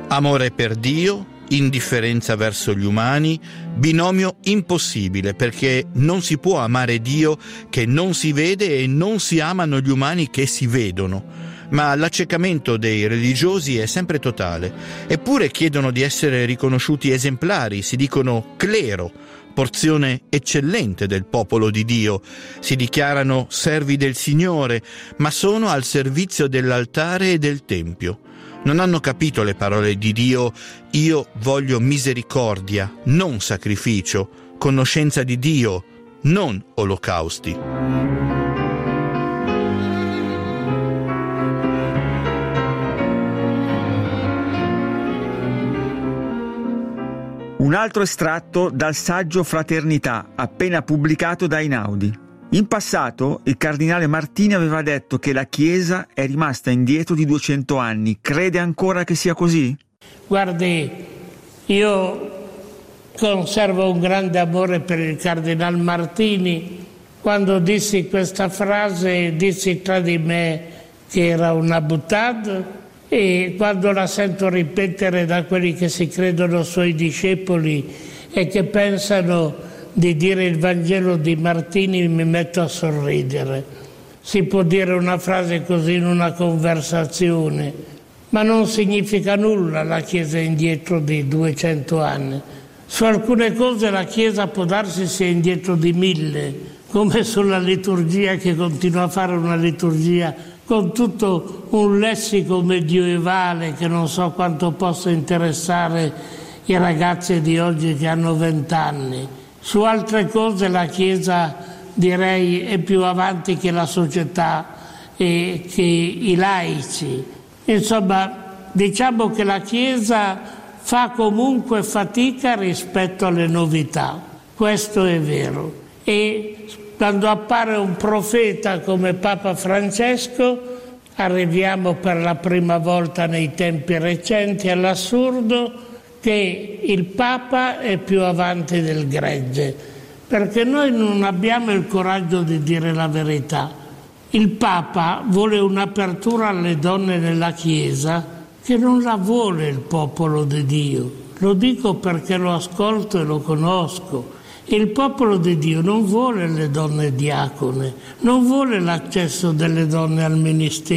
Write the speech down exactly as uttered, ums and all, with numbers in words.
Amore per Dio, indifferenza verso gli umani, binomio impossibile, perché non si può amare Dio che non si vede e non si amano gli umani che si vedono. Ma l'accecamento dei religiosi è sempre totale. Eppure chiedono di essere riconosciuti esemplari, si dicono clero, porzione eccellente del popolo di Dio, si dichiarano servi del Signore, ma sono al servizio dell'altare e del Tempio. Non hanno capito le parole di Dio: io voglio misericordia, non sacrificio, conoscenza di Dio, non olocausti. Un altro estratto dal saggio Fraternità, appena pubblicato da Einaudi. In passato il cardinale Martini aveva detto che la Chiesa è rimasta indietro di duecento anni. Crede ancora che sia così? Guardi, io conservo un grande amore per il cardinale Martini. Quando dissi questa frase, dissi tra di me che era una boutade, e quando la sento ripetere da quelli che si credono suoi discepoli e che pensano di dire il Vangelo di Martini, mi metto a sorridere. Si può dire una frase così in una conversazione, ma non significa nulla. La Chiesa è indietro di duecento anni. Su alcune cose la Chiesa può darsi sia indietro di mille, come sulla liturgia, che continua a fare una liturgia con tutto un lessico medioevale che non so quanto possa interessare i ragazzi di oggi che hanno vent'anni. Su altre cose la Chiesa, direi, è più avanti che la società e che i laici. Insomma, diciamo che la Chiesa fa comunque fatica rispetto alle novità. Questo è vero. E quando appare un profeta come Papa Francesco, arriviamo per la prima volta nei tempi recenti all'assurdo che il Papa è più avanti del gregge, perché noi non abbiamo il coraggio di dire la verità. Il Papa vuole un'apertura alle donne nella Chiesa che non la vuole il popolo di Dio. Lo dico perché lo ascolto e lo conosco. Il popolo di Dio non vuole le donne diacone, non vuole l'accesso delle donne al ministero.